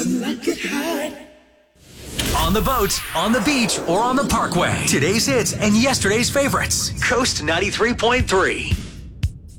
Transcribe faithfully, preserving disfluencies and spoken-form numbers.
like it hot. On the boat, on the beach, or on the parkway. Today's hits and yesterday's favorites. Coast ninety-three point three.